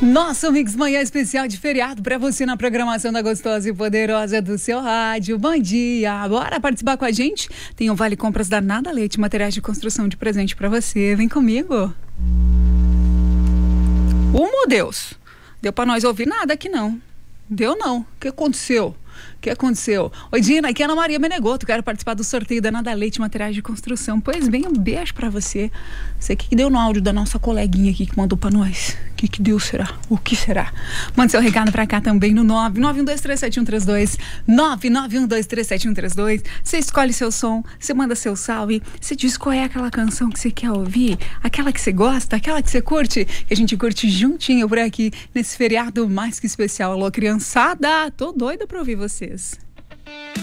Nosso Mix Manhã especial de feriado para você na programação da gostosa e poderosa do seu rádio. Bom dia, bora participar com a gente? Tem o Vale Compras da Nada Leite, materiais de construção de presente para você. Vem comigo. Meu Deus, deu para nós ouvir nada aqui não. Deu não, o que aconteceu? Oi, Dina, aqui é Ana Maria Menegoto, quero participar do sorteio da Nada Leite Materiais de Construção. Pois bem, um beijo pra você. Sei que deu no áudio da nossa coleguinha aqui que mandou pra nós. O que deu será? O que será? Mande seu recado pra cá também no 991237132, 991237132. Você escolhe seu som, você manda seu salve, você diz qual é aquela canção que você quer ouvir, aquela que você gosta, aquela que você curte, que a gente curte juntinho por aqui nesse feriado mais que especial. Alô, criançada, tô doida pra ouvir vocês.